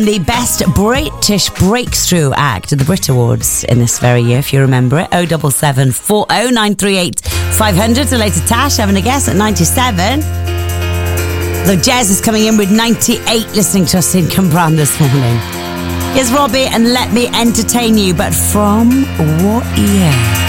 The best British breakthrough act at the Brit Awards in this very year, if you remember it. 077 40 938 500. The later Tash having a guess at 97. So Jez is coming in with 98, listening to us in Cambran this morning. Here's Robbie and Let Me Entertain You, but from what year?